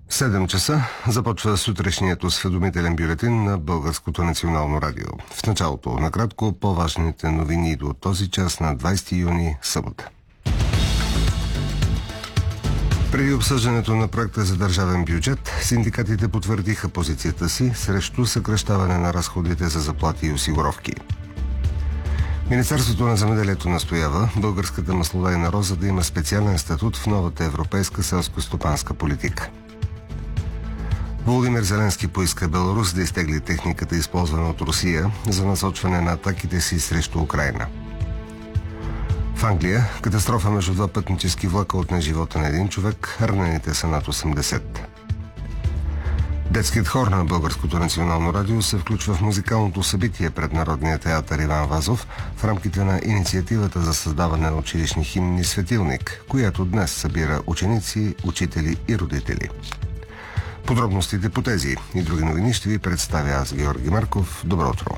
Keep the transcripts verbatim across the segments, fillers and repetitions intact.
седем часа започва сутрешният осведомителен бюлетин на Българското национално радио. В началото, накратко, по-важните новини до този час на двайсети юни, събота. Преди обсъждането на проекта за държавен бюджет, синдикатите потвърдиха позицията си срещу съкращаване на разходите за заплати и осигуровки. Министерството на земеделието настоява българската маслодайна роза да има специален статут в новата европейска селско-стопанска политика. Володимир Зеленски поиска Беларус да изтегли техниката, използвана от Русия, за насочване на атаките си срещу Украйна. В Англия катастрофа между два пътнически влака отне живота на един човек, ранените са над осемдесет. Детският хор на Българското национално радио се включва в музикалното събитие пред Народния театър Иван Вазов в рамките на инициативата за създаване на училищни химни "Светилник", която днес събира ученици, учители и родители. Подробностите по тези и други новини ще ви представя аз, Георги Марков. Добро утро!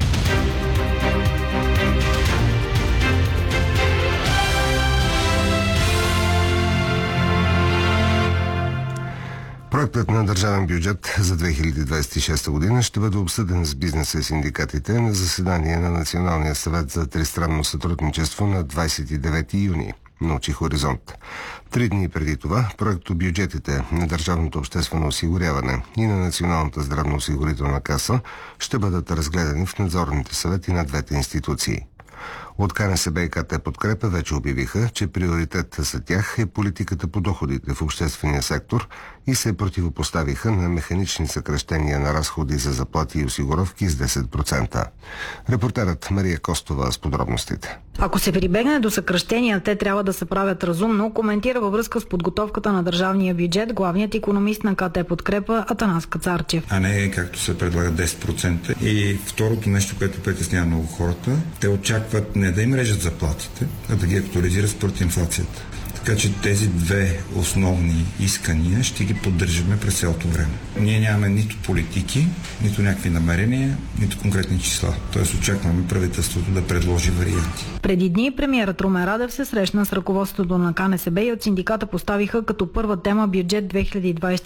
Проектът на държавен бюджет за две хиляди двайсет и шеста година ще бъде обсъден с бизнеса и синдикатите на заседание на Националния съвет за тристранно сътрудничество на двайсет и девети юни. Научи Хоризонт. Три дни преди това, проектобюджетите на Държавното обществено осигуряване и на Националната здравноосигурителна каса ще бъдат разгледани в надзорните съвети на двете институции. От КНСБ и КТ Подкрепа вече обявиха, че приоритет за тях е политиката по доходите в обществения сектор и се противопоставиха на механични съкращения на разходи за заплати и осигуровки с десет процента. Репортерът Мария Костова с подробностите. Ако се прибегне до съкращения, те трябва да се правят разумно, коментира във връзка с подготовката на държавния бюджет главният икономист на КТ Подкрепа Атанас Кацарчев. А не както се предлага десет процента. И второто нещо, което притеснява много хората, те очакват не да им режат заплатите, а да ги актуализират според инфлацията. Така че тези две основни искания ще ги поддържаме през цялото време. Ние нямаме нито политики, нито някакви намерения, нито конкретни числа. Тоест очакваме правителството да предложи варианти. Преди дни премиерът Румен Радев се срещна с ръководството на КНСБ и от синдиката поставиха като първа тема бюджет две хиляди двайсет